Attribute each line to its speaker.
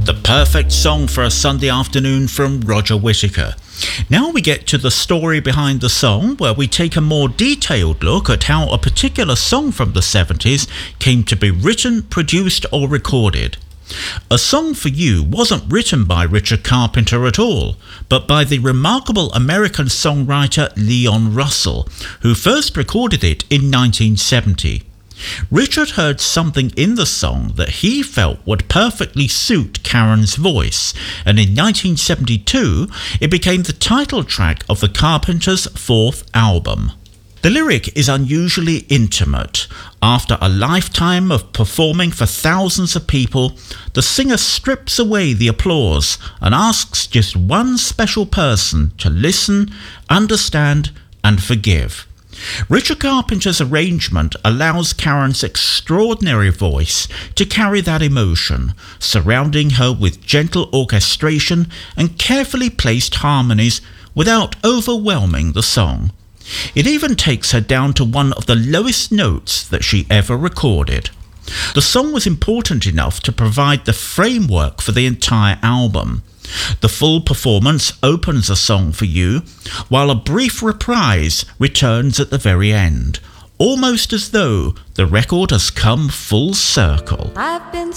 Speaker 1: The perfect song for a Sunday afternoon from Roger Whittaker. Now we get to the story behind the song, where we take a more detailed look at how a particular song from the 70s came to be written, produced or recorded. A Song for You wasn't written by Richard Carpenter at all, but by the remarkable American songwriter Leon Russell, who first recorded it in 1970. Richard heard something in the song that he felt would perfectly suit Karen's voice, and in 1972 it became the title track of the Carpenters' fourth album. The lyric is unusually intimate. After a lifetime of performing for thousands of people, the singer strips away the applause and asks just one special person to listen, understand, and forgive. Richard Carpenter's arrangement allows Karen's extraordinary voice to carry that emotion, surrounding her with gentle orchestration and carefully placed harmonies without overwhelming the song. It even takes her down to one of the lowest notes that she ever recorded. The song was important enough to provide the framework for the entire album. The full performance opens A Song for You, while a brief reprise returns at the very end, almost as though the record has come full circle.
Speaker 2: I've been